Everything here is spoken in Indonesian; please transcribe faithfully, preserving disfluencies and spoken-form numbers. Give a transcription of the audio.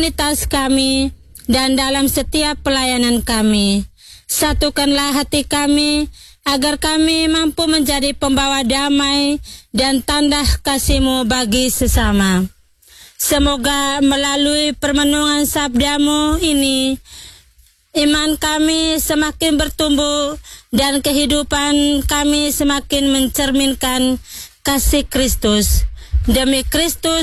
komunitas kami dan dalam setiap pelayanan kami. Satukanlah hati kami agar kami mampu menjadi pembawa damai dan tanda kasih-Mu bagi sesama. Semoga melalui permenungan sabda-Mu ini, iman kami semakin bertumbuh dan kehidupan kami semakin mencerminkan kasih Kristus. Demi Kristus